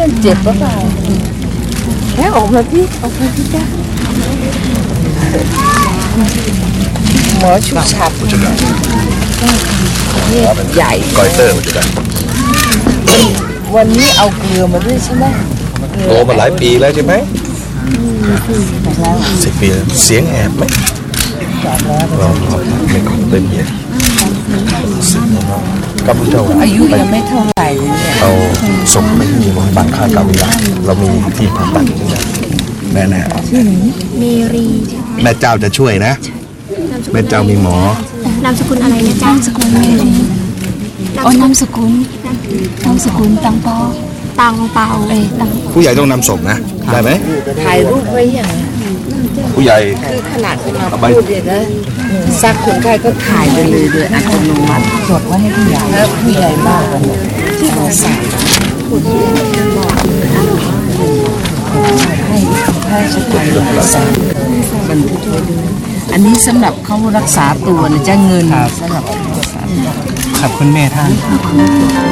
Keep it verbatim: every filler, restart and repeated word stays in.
มันเจ็บหรือเปล่าแม่ออกมาพี่ออกมาพี่จ้าหมอชุบชับนี่ใหญ่กอยเตอร์มันจะได้วันนี้เอาเกลือมาด้วยใช่ไหมโตมาหลายปีแล้วใช่ไหมสิบปีเสียงแอบไหมเราไม่คงเต็มเยอะกับผู้เจ้าอายุยังไม่เท่าไหร่เลยเนี่ยเราส่งไปที่โรงพยาบาลค่ากาวิลาเรามีที่ผ่าตัดแน่แน่เมรีแม่เจ้าจะช่วยนะแม่เจ้ามีหมอนามสกุลอะไรนะจ๊ะนามสกุลเมรีอ๋อนามสกุลนามสกุลตังเปาตังเปาเอ้ตังผู้ใหญ่ต้องนำส่งนะได้ไหมถ่ายรูปไว้อย่างผู้ใหญ่คือขนาดที่มาพูดเนี่ยนะซักคนไข้ก็ถ่ายไปเลยโดยอัตโนมัติจดไว้ให้ผู้ใหญ่แล้วผู้ใหญ่มากที่เราใส่ให้แพทย์สถานรักษาบันทึกไว้ด้วยอันนี้สำหรับเขารักษาตัวนะจะเงินสำหรับรักษาขอบคุณแม่ท่าน